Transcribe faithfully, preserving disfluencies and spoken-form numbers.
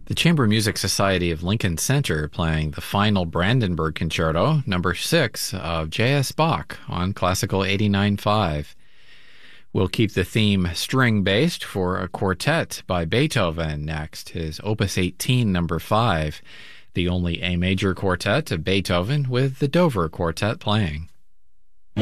The Chamber Music Society of Lincoln Center playing the final Brandenburg Concerto, number six of J S. Bach on Classical eighty-nine point five. We'll keep the theme string-based for a quartet by Beethoven next, his Opus eighteen, number five, the only A major quartet of Beethoven with the Dover Quartet playing.